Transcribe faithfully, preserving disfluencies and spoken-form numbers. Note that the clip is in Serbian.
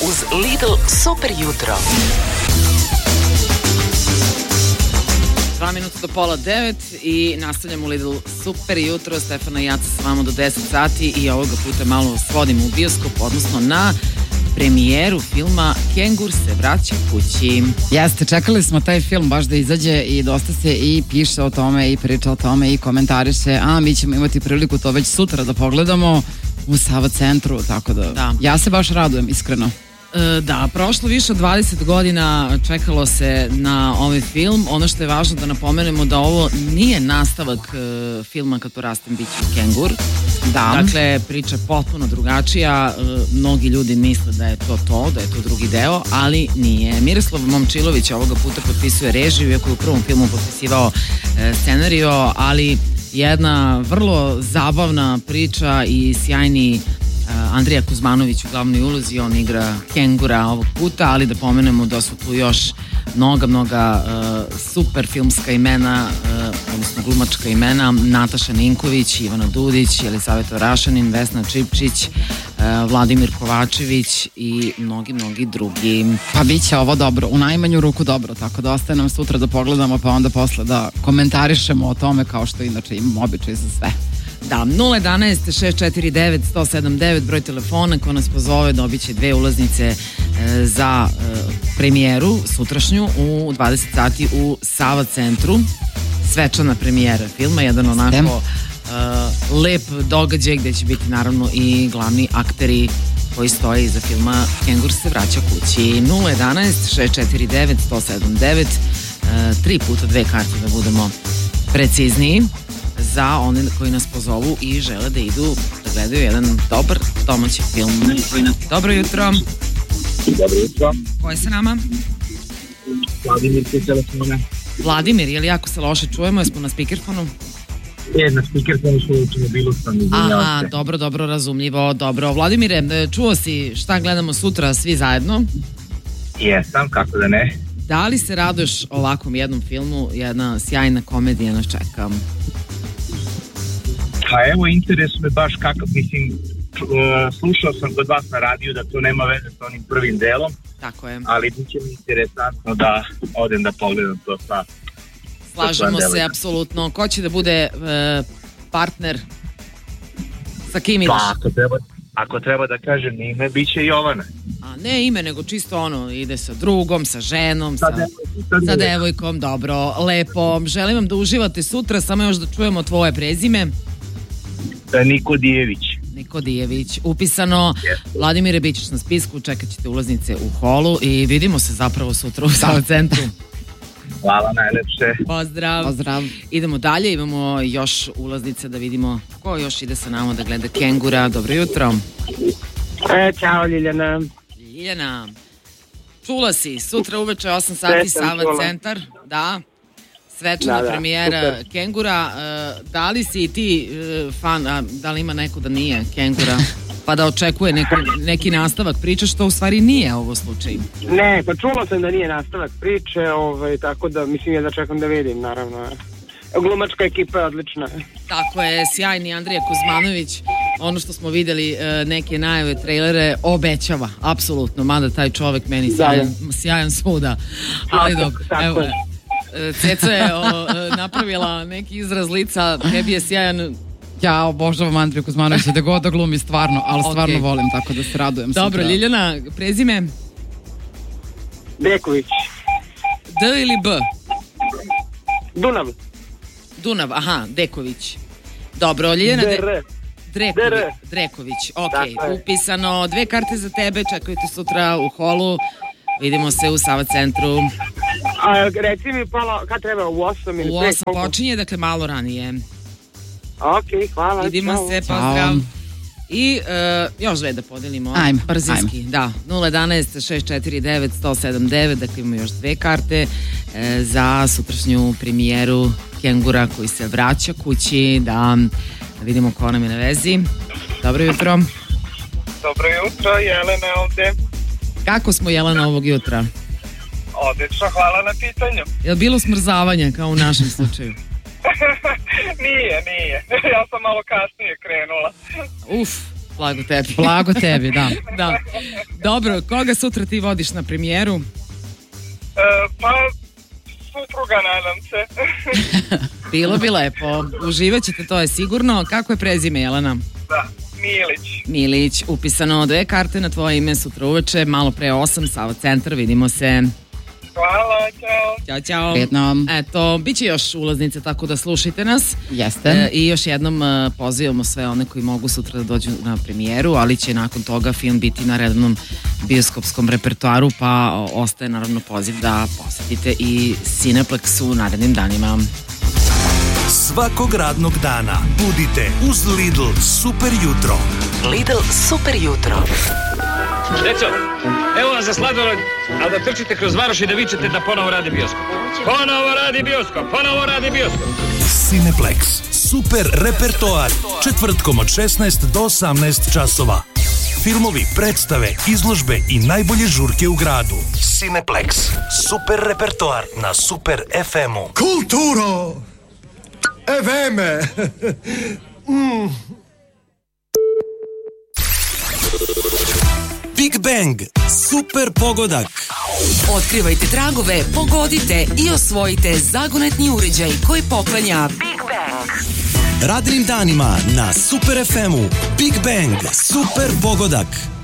uz Lidl Super jutro. Dva minuta do pola devet i nastavljamo Lidl Super jutro. Stefana i Jaca s vama do deset sati i ovoga puta malo svodimo u bioskop, odnosno na premijeru filma Kengur se vraća kući. Jeste, čekali smo taj film baš da izađe i dosta se i piše o tome i priča o tome i komentariše, a mi ćemo imati priliku to već sutra da pogledamo u Sava centru, tako da, da. Ja se baš radujem, iskreno. E, da, prošlo više od dvadeset godina čekalo se na ovaj film. Ono što je važno da napomenemo da ovo nije nastavak e, filma Kad porastem bit ću kengur. Da. Dakle, priča je potpuno drugačija. E, mnogi ljudi misle da je to to, da je to drugi deo, ali nije. Miroslav Momčilović ovoga puta potpisuje režiju, iako je u prvom filmu potpisivao e, scenario, ali jedna vrlo zabavna priča i sjajni Andrija Kuzmanović u glavnoj ulozi, on igra kengura ovog puta, ali da pomenemo da su tu još mnoga, mnoga uh, super filmska imena, uh, odnosno glumačka imena, Nataša Ninković, Ivana Dudić, Jelisaveta Rašanin, Vesna Čipčić, uh, Vladimir Kovačević i mnogi, mnogi drugi. Pa bit će ovo dobro, u najmanju ruku dobro, tako da ostaje nam sutra da pogledamo, pa onda posle da komentarišemo o tome kao što inače imamo običaj za sve. Da, nula jedanaest šest četiri devet sto sedam devet broj telefona, ko nas pozove dobit će dve ulaznice e, za e, premijeru sutrašnju u dvadeset sati u Sava centru. Svečana premijera filma, jedan onako e, lep događaj gde će biti naravno i glavni akteri koji stoje iza filma Kengur se vraća kući. Nula jedanaest šest četiri devet sto sedam devet, e, tri puta dve karte da budemo precizniji, za one koji nas pozovu i žele da idu da gledaju jedan dobar domaći film. Dobro jutro. Dobro jutro. Ko je sa nama? Vladimir sa telefona. Vladimir, je li jako se loše čujemo? Jesmo na speakerfonu? Je, na speakerfonu su u automobilu sam. Aha, dobro, dobro, razumljivo, dobro. Vladimire, čuo si šta gledamo sutra svi zajedno? Jesam, kako da ne. Da li se raduješ ovakvom jednom filmu? Jedna sjajna komedija nas čeka. Pa evo, interesuje me baš kakav, mislim, slušao sam kod vas na radiju da to nema veze sa onim prvim delom. Tako je. Ali bit će mi interesantno da odem da pogledam to sa... Slažemo se, apsolutno. Ko će da bude e, partner? Sa kim ideš? Pa, ako treba, ako treba da kažem ime, bit će Jovana. A ne ime, nego čisto ono, ide sa drugom, sa ženom, sa, sa, sa devojkom, dobro, lepo. Želim vam da uživate sutra, samo još da čujemo tvoje prezime. Niko Dijević. Niko Dijević, upisano. Yes. Vladimire, bit ćeš na spisku, čekat ćete ulaznice u holu i vidimo se zapravo sutra u Sava centru. Hvala najlepše. Pozdrav. Pozdrav. Idemo dalje, imamo još ulaznice da vidimo ko još ide sa nama da gleda Kengura. Dobro jutro. E, čao Ljiljana. Ljiljana, čula si, sutra uveče osam sati Sava centar, da, svečana da, da, premijera super. Kengura. Uh, da li si ti uh, fan, a da li ima neko da nije Kengura, pa da očekuje neki, neki nastavak priče, što u stvari nije ovo slučaj? Ne, pa čula sam da nije nastavak priče, ovaj, tako da mislim ja da čekam da vidim, naravno. Glumačka ekipa je odlična. Tako je, sjajni Andrija Kuzmanović. Ono što smo videli, neke najave, trailere, obećava, apsolutno, mada taj čovek meni sjajan, sjajan svuda. Ali dobro, evo, Ceca je o, napravila neki izraz lica, tebi je sjajan. Ja obožavam Andriju Kuzmanovića, da god da glumi stvarno, ali stvarno okay. volim, tako da se radujem. Dobro, sutra. Ljiljana, prezime? Deković. D ili B? Dunav. Dunav, aha, Deković. Dobro, Ljiljana... D R. Dreković, Dreković, ok, upisano. Dve karte za tebe, čekajte sutra u holu. Vidimo se u Sava centru. A reci mi, Pala, kad treba, u osam ili u osam počinje, dakle malo ranije. Ok, hvala. Vidimo čao. se, pozdrav. I uh, još dve da podelimo. Ajme, brzinski. Ajme. Da, nula jedanaest šest četiri devet sto sedam devet, dakle imamo još dve karte e, za sutrašnju premijeru Kengura koji se vraća kući. Da, da vidimo ko nam je na vezi. Dobro jutro. Dobro jutro, Jelena ovde. Kako smo, Jelena, ovog jutra? Odlično, hvala na pitanju. Je li bilo smrzavanja kao u našem slučaju? Nije, nije. Ja sam malo kasnije krenula. Uf, Blago tebi. Blago tebi, da. Da. Dobro, koga sutra ti vodiš na premijeru? E, pa, supruga, nadam se. Bilo bi lepo. Uživat ćete, to je sigurno. Kako je prezime, Jelena? Da, Milić. Milić, upisano dve karte na tvoje ime sutra uveče, malo pre osam, Sava centar, vidimo se. Hvala, ćao. Ćao, ćao. Prijetno. Eto, bit će još ulaznice, tako da slušajte nas. Jeste. E, I još jednom e, pozivamo sve one koji mogu sutra da dođu na premijeru, ali će nakon toga film biti na redovnom bioskopskom repertoaru, pa o, ostaje naravno poziv da posetite i Cineplex u narednim danima. Svakog radnog dana budite uz Lidl Super jutro. Lidl Super jutro. Deco, evo vam za sladoled, ali da trčite kroz varoš i da vičete da ponovo radi bioskop. Ponovo radi bioskop, ponovo radi bioskop. Cineplex, super repertoar, četvrtkom od šesnaest do osamnaest časova. Filmovi, predstave, izložbe i najbolje žurke u gradu. Cineplex, super repertoar na Super ef emu. Kulturo! Eveme! mm. Big Bang, super pogodak. Otkrivajte tragove, pogodite i osvojite zagonetni uređaj koji poklanja Big Bang. Radnim danima na Super ef emu. Big Bang, super pogodak.